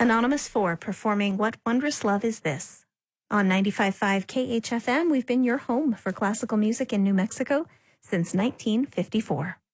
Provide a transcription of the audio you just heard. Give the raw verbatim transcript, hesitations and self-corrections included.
Anonymous four performing What Wondrous Love Is This? On ninety-five point five K H F M, we've been your home for classical music in New Mexico since nineteen fifty-four.